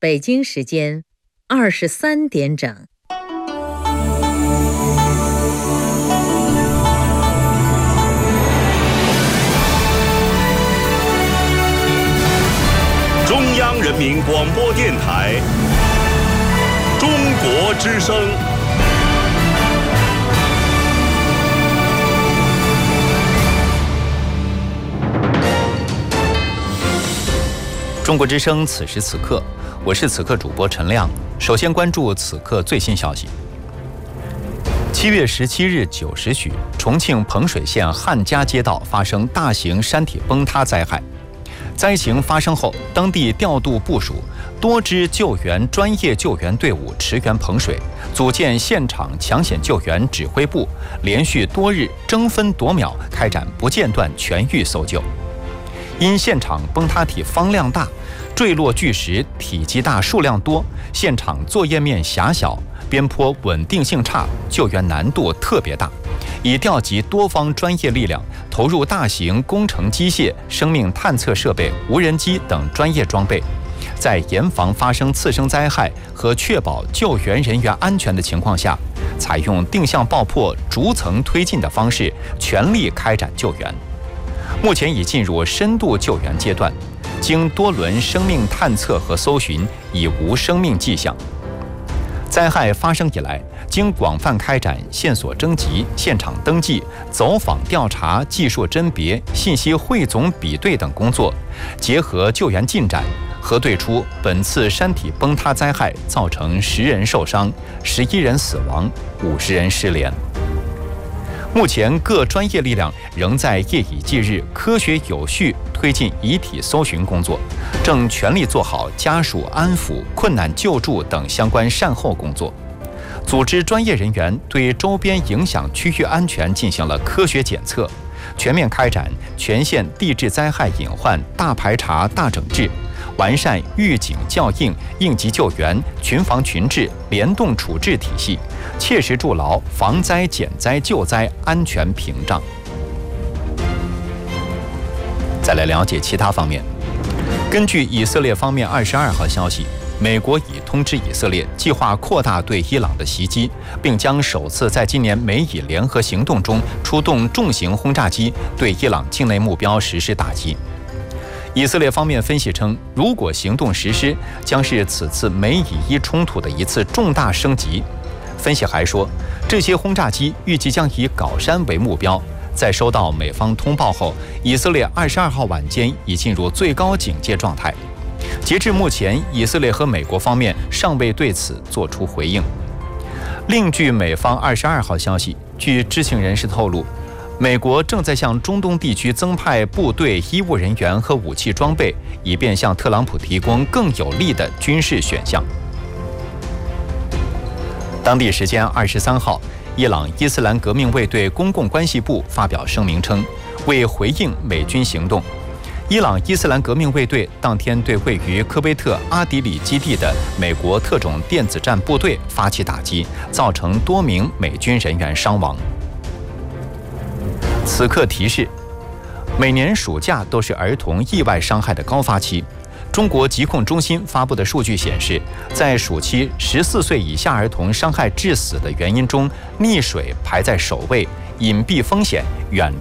北京时间23点整。 中央人民广播电台中国之声。 中国之声此时此刻，我是此刻主播陈亮。首先关注此刻最新消息。7月17日9时许，重庆彭水县汉家街道发生大型山体崩塌灾害。灾情发生后，当地调度部署多支救援专业救援队伍驰援彭水，组建现场抢险救援指挥部，连续多日争分夺秒开展不间断全域搜救。因现场崩塌体方量大，坠落巨石体积大、数量多，现场作业面狭小，边坡稳定性差，救援难度特别大。已调集多方专业力量，投入大型工程机械、生命探测设备、无人机等专业装备，在严防发生次生灾害和确保救援人员安全的情况下，采用定向爆破、逐层推进的方式，全力开展救援。目前已进入深度救援阶段，经多轮生命探测和搜寻，已无生命迹象。灾害发生以来，经广泛开展线索征集、现场登记、走访调查、技术甄别、信息汇总比对等工作，结合救援进展，核对出本次山体崩塌灾害造成10人受伤、11人死亡、50人失联。目前各专业力量仍在夜以继日、科学有序推进遗体搜寻工作，正全力做好家属安抚、困难救助等相关善后工作。组织专业人员对周边影响区域安全进行了科学检测，全面开展全县地质灾害隐患大排查、大整治，完善预警校应、应急救援、群防群治、联动处置体系，切实筑牢防灾减灾救灾安全屏障。再来了解其他方面。根据以色列方面22号消息，美国已通知以色列计划扩大对伊朗的袭击，并将首次在今年美以联合行动中出动重型轰炸机对伊朗境内目标实施打击。以色列方面分析称，如果行动实施，将是此次美以伊冲突的一次重大升级。分析还说，这些轰炸机预计将以皋山为目标。在收到美方通报后，以色列22号晚间已进入最高警戒状态。截至目前，以色列和美国方面尚未对此作出回应。另据美方22号消息，据知情人士透露，美国正在向中东地区增派部队、医务人员和武器装备，以便向特朗普提供更有利的军事选项。当地时间23号，伊朗伊斯兰革命卫队公共关系部发表声明称，为回应美军行动，伊朗伊斯兰革命卫队当天对位于科威特阿迪里基地的美国特种电子战部队发起打击，造成多名美军人员伤亡。此刻提示，每年暑假都是儿童意外伤害的高发期。中国疾控中心发布的数据显示，在暑期14岁以下儿童伤害致死的原因中，溺水排在首位，隐蔽风险远